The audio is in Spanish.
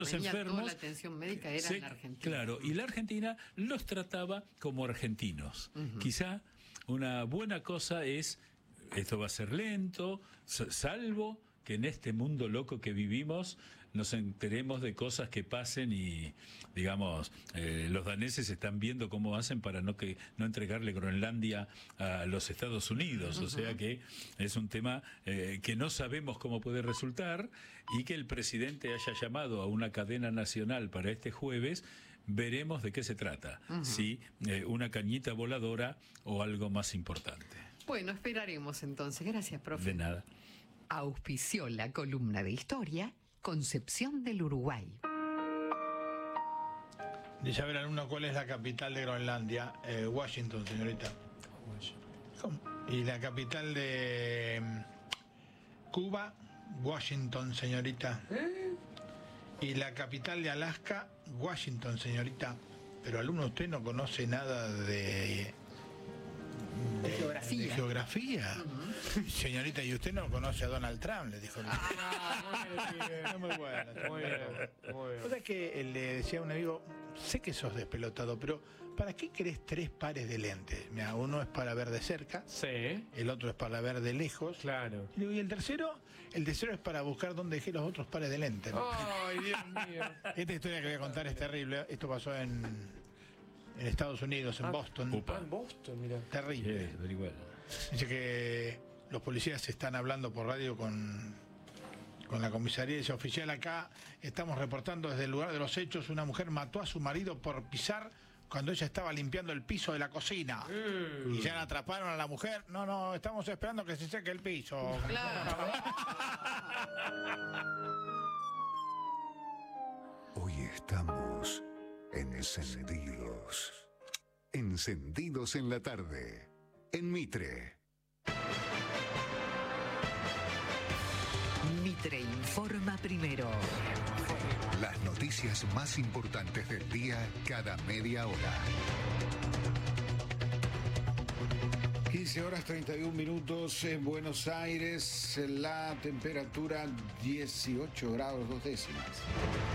los enfermos, toda la atención médica era en la Argentina. Claro, y la Argentina los trataba como argentinos. Quizá una buena cosa es, esto va a ser lento, salvo que en este mundo loco que vivimos nos enteremos de cosas que pasen y, digamos, los daneses están viendo cómo hacen para no entregarle Groenlandia a los Estados Unidos. O sea que es un tema que no sabemos cómo puede resultar, y que el presidente haya llamado a una cadena nacional para este jueves. Veremos de qué se trata, si una cañita voladora o algo más importante. Bueno, esperaremos entonces. Gracias, profe. De nada. Auspició la columna de historia Concepción del Uruguay. Dice, a ver, alumno, ¿cuál es la capital de Groenlandia? Washington, señorita. ¿Cómo? Y la capital de Cuba, Washington, señorita. Y la capital de Alaska, Washington, señorita. Pero, alumno, usted no conoce nada de geografía. De geografía. Señorita, ¿y usted no conoce a Donald Trump? Le dijo. Muy bueno. Muy bien. O sea que le decía a un amigo, sé que sos despelotado, pero ¿para qué querés 3 pares de lentes? Mira, uno es para ver de cerca, el otro es para ver de lejos. Claro. Y el tercero es para buscar dónde dejé los otros pares de lentes. Ay, Dios mío. Esta historia que voy a contar es terrible. Esto pasó en Estados Unidos, en Boston. En Boston, mira. Terrible. Dice que los policías están hablando por radio con la comisaría. Dice, oficial, acá estamos reportando desde el lugar de los hechos, una mujer mató a su marido por pisar cuando ella estaba limpiando el piso de la cocina. Y ya la atraparon a la mujer. No, estamos esperando que se seque el piso. Claro. Hoy estamos encendidos. Encendidos en la tarde. En Mitre. Mitre informa primero. Las noticias más importantes del día cada media hora. 15 horas 31 minutos en Buenos Aires, la temperatura 18 grados 2 décimas.